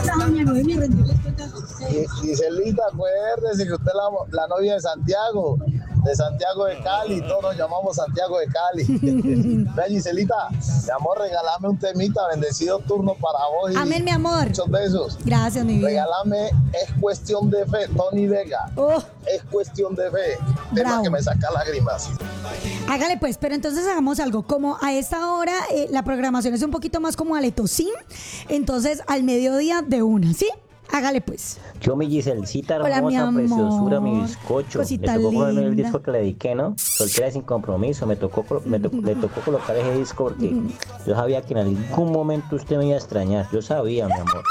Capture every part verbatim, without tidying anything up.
Giselita, acuérdese que usted es la, la novia de Santiago, de Santiago de Cali, todos nos llamamos Santiago de Cali. Vea, Giselita, mi amor, regálame un temita, bendecido turno para vos. Y amén, mi amor. Muchos besos. Gracias, mi vida. Regálame Es Cuestión de Fe, Tony Vega. Oh. Es Cuestión de Fe. Tema Bravo. que me saca lágrimas. Hágale pues, pero entonces hagamos algo. Como a esta hora eh, la programación es un poquito más como aletosín, entonces al mediodía de una, ¿sí? Hágale pues. Yo, mi Giselcita Hola, mi hermosa, amor. preciosura, mi bizcocho. Cosita me tocó poner el linda. disco que le dediqué, ¿no? Soltera y sin compromiso. Me tocó, me tocó, le tocó colocar ese disco porque yo sabía que en algún momento usted me iba a extrañar. Yo sabía, mi amor.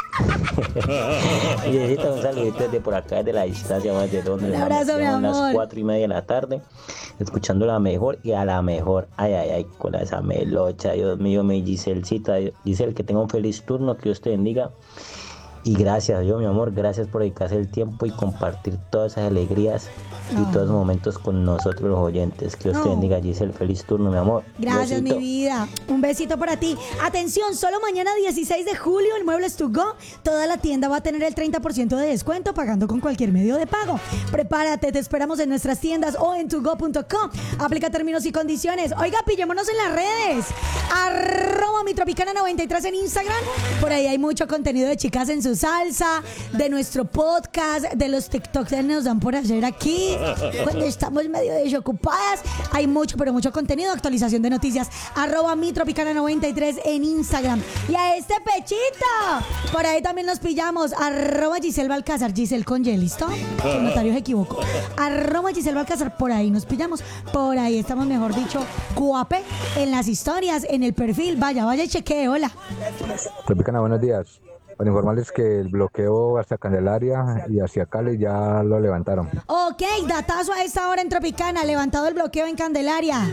Giselcita, un saludito desde por acá, desde la distancia, más de donde. Un abrazo, mi amor. Las cuatro y media de la tarde, escuchando la mejor y a la mejor. Ay, ay, ay, con esa melocha. Dios mío, mi Giselcita. Gisel, que tenga un feliz turno, que Dios te bendiga. Y gracias, yo, mi amor, gracias por dedicarse el tiempo y compartir todas esas alegrías y Oh. todos los momentos con nosotros los oyentes. Que Dios Oh. te bendiga, Giselle. Feliz turno, mi amor. Gracias, Besito. mi vida. Un besito para ti. Atención, solo mañana dieciséis de julio en Muebles to Go, toda la tienda va a tener el treinta por ciento de descuento pagando con cualquier medio de pago. Prepárate, te esperamos en nuestras tiendas o en tugo punto com. Aplica términos y condiciones. Oiga, pillémonos en las redes. Arroba mi tropicana noventa y tres en Instagram. Por ahí hay mucho contenido de chicas en su salsa, de nuestro podcast, de los TikToks que nos dan por hacer aquí. Cuando estamos medio desocupadas, hay mucho, pero mucho contenido, actualización de noticias. Arroba mi tropicana noventa y tres en Instagram. Y a este pechito, por ahí también nos pillamos. Arroba Giselle Balcázar, Giselle con Y, ¿listo? El notario se equivocó. Arroba Giselle Balcázar, por ahí nos pillamos. Por ahí estamos, mejor dicho, guape, en las historias, en el perfil. Vaya, vaya y chequee, hola. Tropicana, buenos días. Para informarles que el bloqueo hacia Candelaria y hacia Cali ya lo levantaron. Ok, datazo a esta hora en Tropicana, levantado el bloqueo en Candelaria.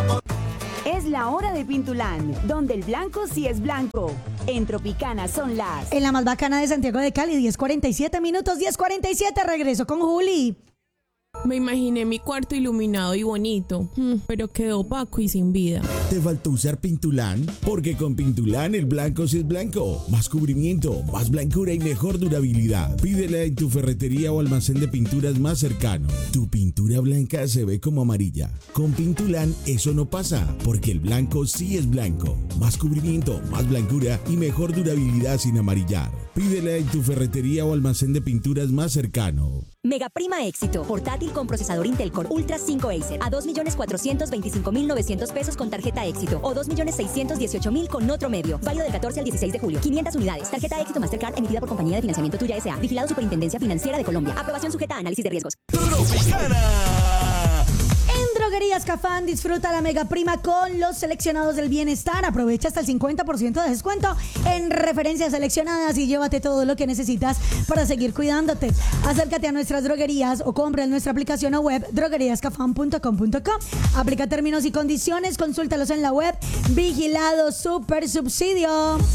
Es la hora de Pintulán, donde el blanco sí es blanco. En Tropicana son las... En la más bacana de Santiago de Cali, diez cuarenta y siete minutos, diez cuarenta y siete, regreso con Juli. Me imaginé mi cuarto iluminado y bonito, mm, pero quedó opaco y sin vida. ¿Te faltó usar Pintulán? Porque con Pintulán el blanco sí es blanco. Más cubrimiento, más blancura y mejor durabilidad. Pídela en tu ferretería o almacén de pinturas más cercano. Tu pintura blanca se ve como amarilla. Con Pintulán eso no pasa, porque el blanco sí es blanco. Más cubrimiento, más blancura y mejor durabilidad sin amarillar. Pídela en tu ferretería o almacén de pinturas más cercano. Mega Prima Éxito, portátil con procesador Intel Core Ultra cinco Acer a dos millones cuatrocientos veinticinco mil novecientos pesos con tarjeta Éxito o dos millones seiscientos dieciocho mil con otro medio. Válido del catorce al dieciséis de julio. quinientas unidades. Tarjeta Éxito Mastercard emitida por Compañía de Financiamiento Tuya S A. Vigilado Superintendencia Financiera de Colombia. Aprobación sujeta a análisis de riesgos. En Droguerías Cafán disfruta la mega prima con los seleccionados del bienestar. Aprovecha hasta el cincuenta por ciento de descuento en referencias seleccionadas y llévate todo lo que necesitas para seguir cuidándote. Acércate a nuestras droguerías o compra en nuestra aplicación o web droguerías cafán punto com punto co. Aplica términos y condiciones, consúltalos en la web. Vigilado Super Subsidio.